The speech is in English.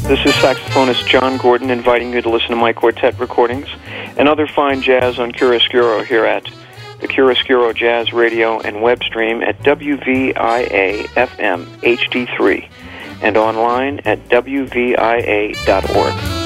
This is saxophonist John Gordon inviting you to listen to my quartet recordings and other fine jazz on Chiaroscuro here at the Chiaroscuro Jazz Radio and web stream at WVIA-FM HD3 and online at WVIA.org.